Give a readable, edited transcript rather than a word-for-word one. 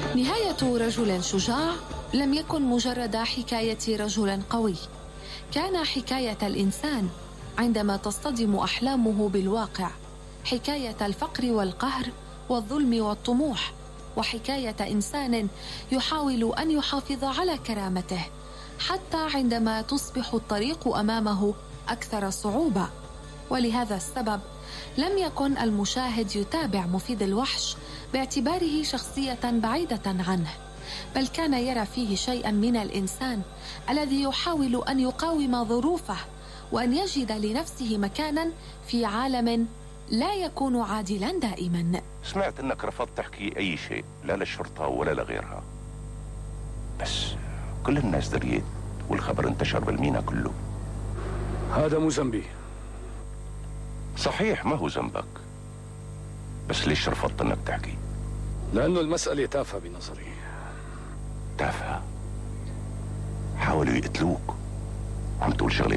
نهاية رجل شجاع لم يكن مجرد حكاية رجل قوي، كان حكاية الإنسان عندما تصطدم أحلامه بالواقع، حكاية الفقر والقهر والظلم والطموح، وحكاية إنسان يحاول أن يحافظ على كرامته حتى عندما تصبح الطريق أمامه أكثر صعوبة. ولهذا السبب لم يكن المشاهد يتابع مفيد الوحش باعتباره شخصية بعيدة عنه، بل كان يرى فيه شيئا من الإنسان الذي يحاول أن يقاوم ظروفه وأن يجد لنفسه مكانا في عالم لا يكون عادلا دائما. سمعت أنك رفضت تحكي أي شيء، لا للشرطة ولا لغيرها، بس كل الناس دريت والخبر انتشر بالمينا كله. هذا مو ذنبي. صحيح ما هو ذنبك، بس ليش رفضت أنك تحكي؟ لأنه المسألة تافهة بنظري. تافهة؟ حاولوا يقتلوك وعم تقول شغلة